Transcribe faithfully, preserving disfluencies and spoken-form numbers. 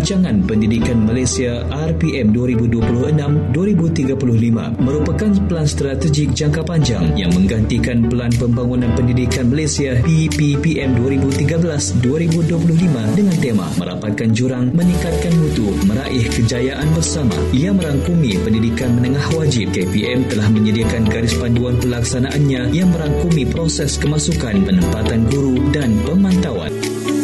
Rancangan Pendidikan Malaysia R P M dua ribu dua puluh enam hingga dua ribu tiga puluh lima merupakan pelan strategik jangka panjang yang menggantikan Pelan Pembangunan Pendidikan Malaysia P P P M dua ribu tiga belas hingga dua ribu dua puluh lima dengan tema Merapatkan Jurang Meningkatkan Mutu Meraih Kejayaan Bersama. Ia merangkumi pendidikan menengah wajib. K P M telah menyediakan garis panduan pelaksanaannya yang merangkumi proses kemasukan, penempatan guru dan pemantauan.